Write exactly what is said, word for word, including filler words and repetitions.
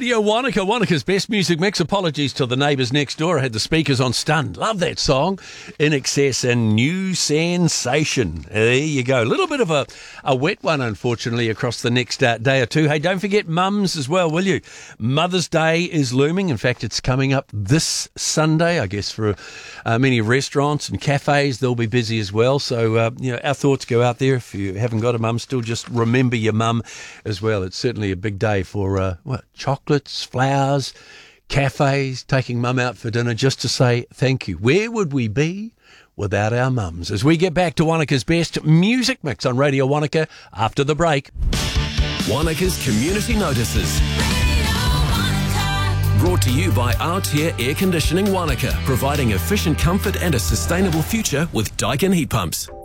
Radio Wanaka, Wanaka's best music mix. Apologies to the neighbours next door. I had the speakers on stunned. Love that song. In Excess and New Sensation. There you go. A little bit of a, a wet one, unfortunately, across the next uh, day or two. Hey, don't forget mums as well, will you? Mother's Day is looming. In fact, it's coming up this Sunday, I guess, for uh, many restaurants and cafes. They'll be busy as well. So, uh, you know, our thoughts go out there. If you haven't got a mum still, just remember your mum as well. It's certainly a big day for uh, what, chocolates, flowers, cafes, taking mum out for dinner just to say thank you. Where would we be without our mums? As we get back to Wanaka's best music mix on Radio Wanaka after the break. Wanaka's Community Notices. Brought to you by Aotea Air Conditioning Wanaka, providing efficient comfort and a sustainable future with Daikin heat pumps.